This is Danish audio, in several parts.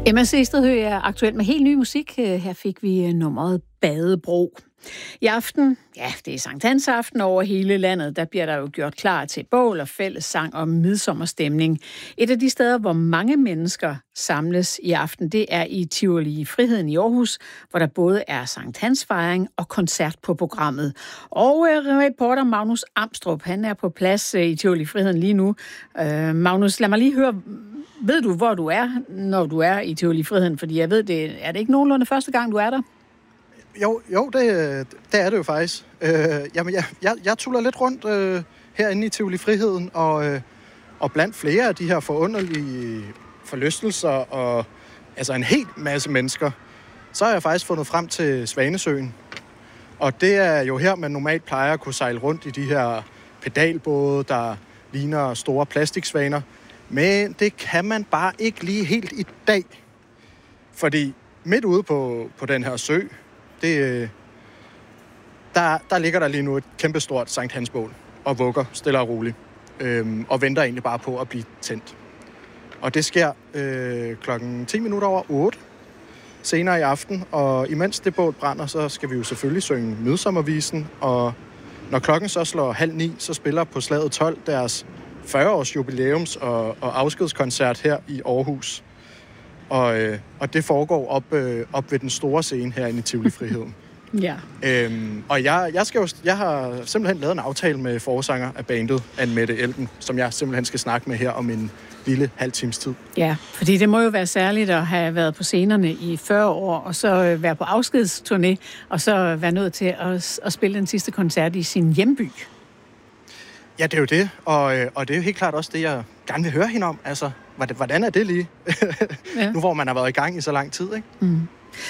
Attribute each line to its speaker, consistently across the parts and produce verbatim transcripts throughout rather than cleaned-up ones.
Speaker 1: Emma Sehested Høgh er aktuelt med helt ny musik. Her fik vi nummeret Badebro. I aften, ja, det er Sankt Hans aften over hele landet, der bliver der jo gjort klar til bål og fællessang og midsommerstemning. Et af de steder, hvor mange mennesker samles i aften, det er i Tivoli Friheden i Aarhus, hvor der både er Sankt Hans fejring og koncert på programmet. Og reporter Magnus Amstrup, han er på plads i Tivoli Friheden lige nu. Uh, Magnus, lad mig lige høre, ved du, hvor du er, når du er i Tivoli Friheden? Fordi jeg ved, det er det ikke nogenlunde første gang, du er der?
Speaker 2: Jo, jo det, det er det jo faktisk. Øh, jamen, jeg, jeg, jeg tuller lidt rundt øh, herinde i Tivoli Friheden, og, øh, og blandt flere af de her forunderlige forlystelser, og altså en hel masse mennesker, så har jeg faktisk fundet frem til Svanesøen. Og det er jo her, man normalt plejer at kunne sejle rundt i de her pedalbåde, der ligner store plastiksvaner. Men det kan man bare ikke lige helt i dag. Fordi midt ude på, på den her sø, det, der, der ligger der lige nu et kæmpestort Sankt Hans-bål og vugger stille og roligt. Øhm, og venter egentlig bare på at blive tændt. Og det sker øh, klokken ti minutter over otte senere i aften. Og imens det bål brænder, så skal vi jo selvfølgelig synge Midsommervisen. Og når klokken så slår halv ni, så spiller på Slaget tolv deres fyrre års jubilæums- og, og afskedskoncert her i Aarhus. Og, øh, og det foregår op, øh, op ved den store scene herinde i Tivoli Friheden.
Speaker 1: Ja.
Speaker 2: Øhm, og jeg, jeg, skal jo, jeg har simpelthen lavet en aftale med forsanger af bandet, Anne-Mette Elben, som jeg simpelthen skal snakke med her om en lille halv times tid.
Speaker 1: Ja, fordi det må jo være særligt at have været på scenerne i fyrre år, og så være på afskedsturné, og så være nødt til at, at spille den sidste koncert i sin hjemby.
Speaker 2: Ja, det er jo det, og, og det er jo helt klart også det, jeg gerne vil høre hende om. Altså, hvordan er det lige? Ja. Nu hvor man har været i gang i så lang tid, ikke?
Speaker 1: Mm.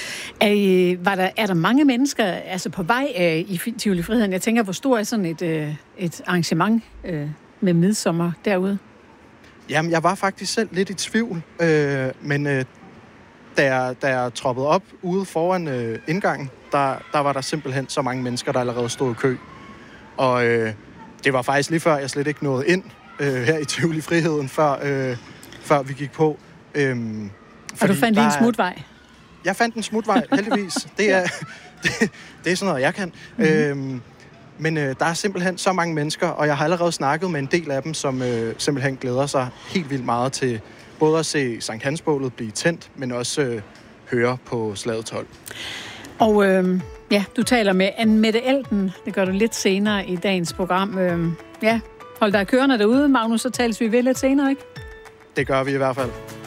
Speaker 1: Er, var der, er der mange mennesker altså på vej øh, i Tivoli Friheden? Jeg tænker, hvor stor er sådan et, øh, et arrangement øh, med midsommer derude?
Speaker 2: Jamen, jeg var faktisk selv lidt i tvivl, øh, men øh, da, jeg, da jeg troppede op ude foran øh, indgangen, der, der var der simpelthen så mange mennesker, der allerede stod i kø. Og øh, det var faktisk lige før, jeg slet ikke nåede ind øh, her i Tivoli Friheden, før, øh, før vi gik på. Øh,
Speaker 1: Og du fandt lige en smutvej?
Speaker 2: Jeg fandt en smutvej, heldigvis. Det er, det, det er sådan noget, jeg kan. Mm-hmm. Øhm, men øh, der er simpelthen så mange mennesker, og jeg har allerede snakket med en del af dem, som øh, simpelthen glæder sig helt vildt meget til både at se Sankt Hans-bålet blive tændt, men også øh, høre på Slaget tolv.
Speaker 1: Og øh, ja, du taler med Anne-Mette Elben. Det gør du lidt senere i dagens program. Øh, ja, hold dig kørende derude, Magnus, så tales vi ved lidt senere, ikke?
Speaker 2: Det gør vi i hvert fald.